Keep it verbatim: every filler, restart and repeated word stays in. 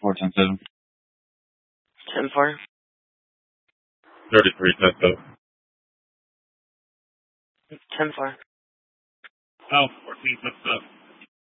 four, ten, seven. ten four. thirty-three, test up. ten four. Oh, fourteen, test up.